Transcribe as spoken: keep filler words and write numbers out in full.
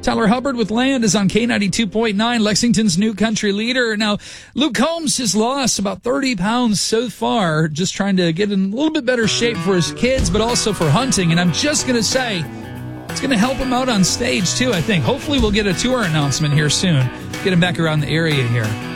Tyler Hubbard with Land is on K ninety-two point nine, Lexington's new country leader. Now, Luke Combs has lost about thirty pounds so far, just trying to get in a little bit better shape for his kids, but also for hunting. And I'm just going to say, it's going to help him out on stage, too, I think. Hopefully we'll get a tour announcement here soon. Get him back around the area here.